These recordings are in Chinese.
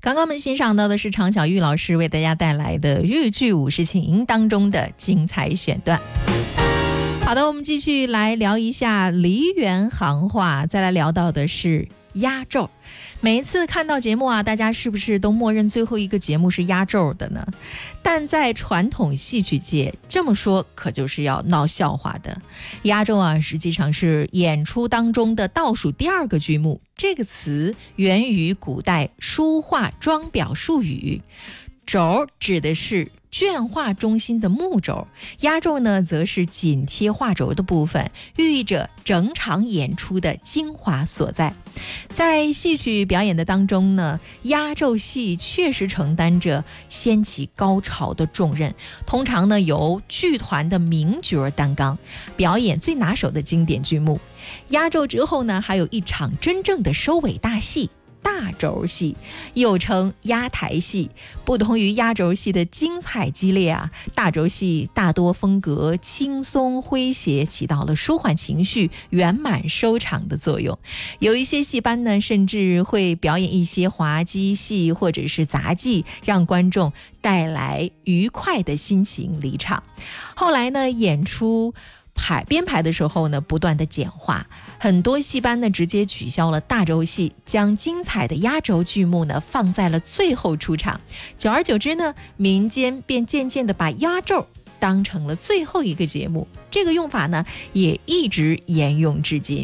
刚刚我们欣赏到的是常小玉老师为大家带来的豫剧五十情当中的精彩选段。好的，我们继续来聊一下梨园行话，再来聊到的是压轴。每一次看到节目啊，大家是不是都默认最后一个节目是压轴的呢？但在传统戏曲界，这么说可就是要闹笑话的。压轴啊，实际上是演出当中的倒数第二个剧目。这个词源于古代书画装裱术语，轴指的是绢画中心的木轴，压轴呢则是紧贴画轴的部分，寓意着整场演出的精华所在。在戏曲表演的当中呢，压轴戏确实承担着掀起高潮的重任，通常呢由剧团的名角担纲，表演最拿手的经典剧目。压轴之后呢，还有一场真正的收尾大戏，大轴戏，又称压台戏。不同于压轴戏的精彩激烈啊，大轴戏大多风格轻松诙谐，起到了舒缓情绪、圆满收场的作用。有一些戏班呢，甚至会表演一些滑稽戏或者是杂技，让观众带来愉快的心情离场。后来呢，演出编排的时候呢，不断的简化，很多戏班呢直接取消了大轴戏，将精彩的压轴剧目呢放在了最后出场。久而久之呢，民间便渐渐的把压轴当成了最后一个节目，这个用法呢也一直沿用至今。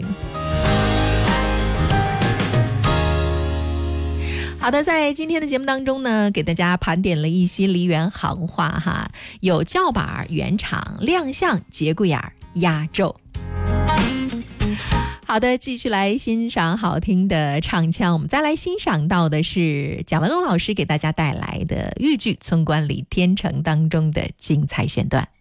好的，在今天的节目当中呢，给大家盘点了一些梨园行话哈，有叫板、圆场、亮相、节骨眼、压轴。好的，继续来欣赏好听的唱腔，我们再来欣赏到的是贾文龙老师给大家带来的豫剧《村官李天成》当中的精彩选段。